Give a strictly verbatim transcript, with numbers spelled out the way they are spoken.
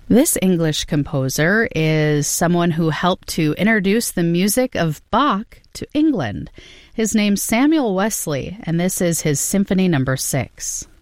This English composer is someone who helped to introduce the music of Bach to England. His name's Samuel Wesley, and this is his Symphony Number Six.